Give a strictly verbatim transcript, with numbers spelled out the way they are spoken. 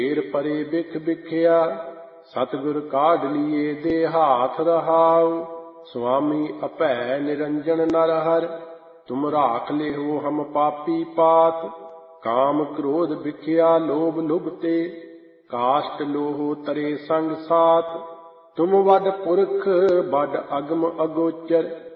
ਢੇਰ ਪਰੇ ਬਿਖ ਬਿਖਿਆ, ਸਤਿਗੁਰ ਕਾਢ ਲੀਏ ਦੇ ਹਾਥ ਰਹਾਉ। ਸੁਆਮੀ ਅਭੈ ਨਿਰੰਜਨ ਨਰ ਹਰਿ, ਤੁਮ ਰਾਖ ਲਿਹੋ ਹਮ ਪਾਪੀ ਪਾਤ। ਕਾਮ ਕ੍ਰੋਧ ਬਿਖਿਆ ਲੋਭ ਲੁਭਤੇ, ਕਾਸ਼ਟ ਲੋਹੁ ਤਰੇ ਸੰਗ ਸਾਥ। ਤੁਮ ਵੱਡ ਪੁਰਖ ਵੱਡ ਅਗਮ ਅਗੋਚਰ,